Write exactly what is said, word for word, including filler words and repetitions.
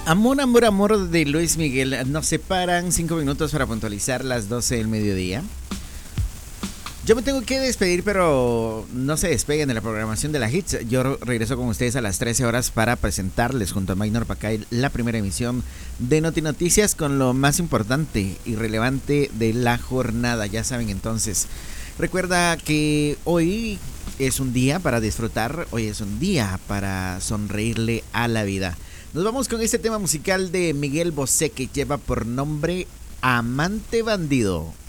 Amor, amor, amor de Luis Miguel. Nos separan cinco minutos para puntualizar las doce del mediodía. Yo me tengo que despedir, pero no se despeguen de la programación de la Hits. Yo regreso con ustedes a las trece horas para presentarles junto a Maynor Pacay la primera emisión de Noti Noticias con lo más importante y relevante de la jornada. Ya saben entonces. Recuerda que hoy es un día para disfrutar, hoy es un día para sonreírle a la vida. Nos vamos con este tema musical de Miguel Bosé que lleva por nombre Amante Bandido.